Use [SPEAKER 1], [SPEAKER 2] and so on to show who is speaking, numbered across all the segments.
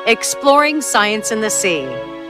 [SPEAKER 1] Exploring Science in the Sea.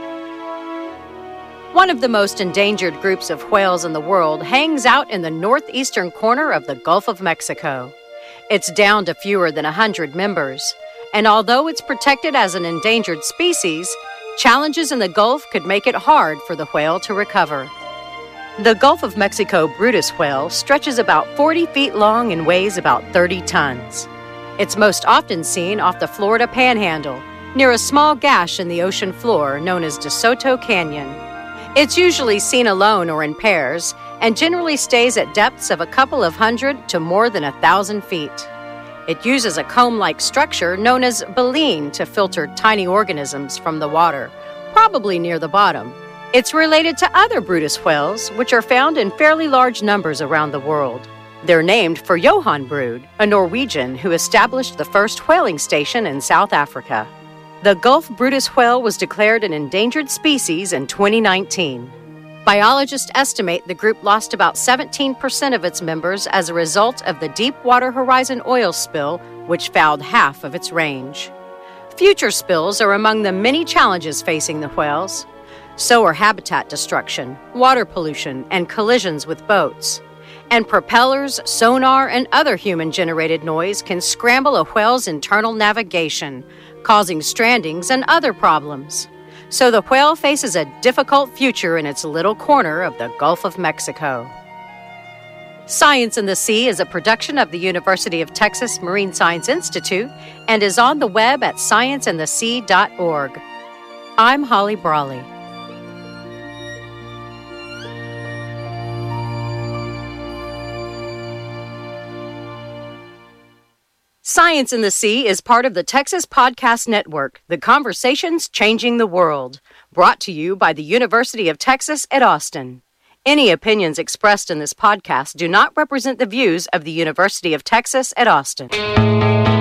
[SPEAKER 1] One of the most endangered groups of whales in the world hangs out in the northeastern corner of the Gulf of Mexico. It's down to fewer than 100 members, and although it's protected as an endangered species, challenges in the Gulf could make it hard for the whale to recover. The Gulf of Mexico Brutus whale stretches about 40 feet long and weighs about 30 tons. It's most often seen off the Florida Panhandle, near a small gash in the ocean floor known as DeSoto Canyon. It's usually seen alone or in pairs, and generally stays at depths of a couple of hundred to more than 1,000 feet. It uses a comb-like structure known as baleen to filter tiny organisms from the water, probably near the bottom. It's related to other Brutus whales, which are found in fairly large numbers around the world. They're named for Johan Bruud, a Norwegian who established the first whaling station in South Africa. The Gulf Brutus whale was declared an endangered species in 2019. Biologists estimate the group lost about 17% of its members as a result of the Deepwater Horizon oil spill, which fouled half of its range. Future spills are among the many challenges facing the whales. So are habitat destruction, water pollution, and collisions with boats. And propellers, sonar, and other human-generated noise can scramble a whale's internal navigation, causing strandings and other problems. So the whale faces a difficult future in its little corner of the Gulf of Mexico. Science in the Sea is a production of the University of Texas Marine Science Institute and is on the web at scienceinthesea.org. I'm Holly Brawley. Science in the Sea is part of the Texas Podcast Network, The Conversations Changing the World, brought to you by the University of Texas at Austin. Any opinions expressed in this podcast do not represent the views of the University of Texas at Austin.